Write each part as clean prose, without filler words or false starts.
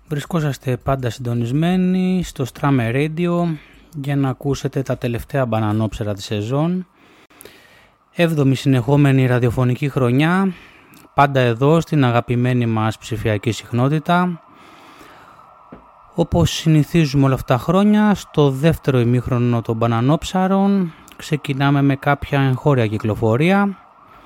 Βρισκόσαστε πάντα συντονισμένοι στο Strame Radio για να ακούσετε τα τελευταία μπανανόψερα της σεζόν. 7η συνεχόμενη ραδιοφωνική χρονιά, πάντα εδώ στην αγαπημένη μας ψηφιακή συχνότητα. Όπως συνηθίζουμε όλα αυτά τα χρόνια, στο δεύτερο ημίχρονο των μπανανόψαρων ξεκινάμε με κάποια εγχώρια κυκλοφορία.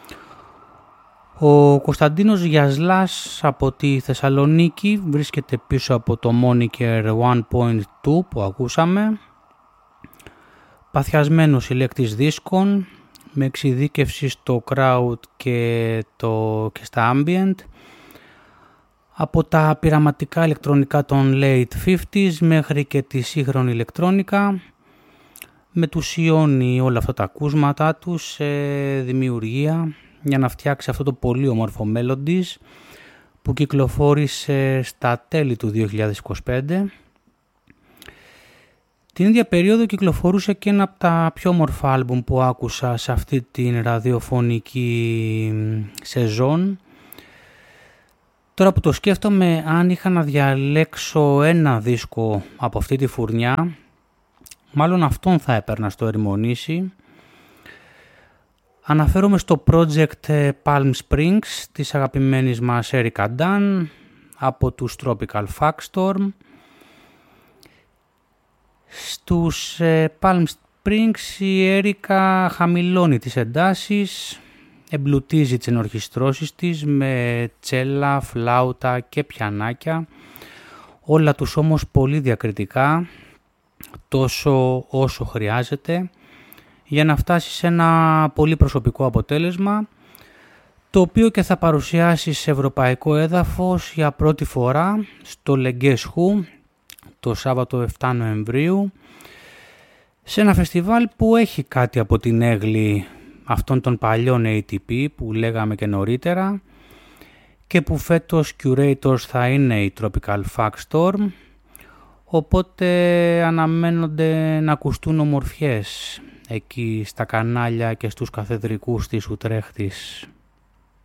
Ο Κωνσταντίνος Γιασλάς από τη Θεσσαλονίκη βρίσκεται πίσω από το Moniker 1.2 που ακούσαμε. Παθιασμένος συλλέκτης δίσκων με εξειδίκευση στο crowd και στα ambient. Από τα πειραματικά ηλεκτρονικά των late 50s μέχρι και τη σύγχρονη ηλεκτρόνικα, μετουσιώνει όλα αυτά τα ακούσματά του σε δημιουργία για να φτιάξει αυτό το πολύ όμορφο Melodies που κυκλοφόρησε στα τέλη του 2025. Την ίδια περίοδο κυκλοφορούσε και ένα από τα πιο όμορφα άλμπουμ που άκουσα σε αυτή την ραδιοφωνική σεζόν. Τώρα που το σκέφτομαι, αν είχα να διαλέξω ένα δίσκο από αυτή τη φουρνιά, μάλλον αυτόν θα έπαιρνα στο ερημονήσι. Αναφέρομαι στο project Palm Springs της αγαπημένης μας Erica Dunn από τους Tropical Fuckstorm. Στους Palm Springs η Erica χαμηλώνει τις εντάσεις, εμπλουτίζει τις ενορχιστρώσεις της με τσέλα, φλάουτα και πιανάκια, όλα τους όμως πολύ διακριτικά, τόσο όσο χρειάζεται, για να φτάσει σε ένα πολύ προσωπικό αποτέλεσμα, το οποίο και θα παρουσιάσει σε ευρωπαϊκό έδαφος για πρώτη φορά στο Leges Hu το Σάββατο 7 Νοεμβρίου, σε ένα φεστιβάλ που έχει κάτι από την έγλη αυτών των παλιών ATP που λέγαμε και νωρίτερα και που φέτος curators θα είναι η Tropical Fuckstorm, οπότε αναμένονται να ακουστούν ομορφιές εκεί στα κανάλια και στους καθεδρικούς της Ουτρέχτης.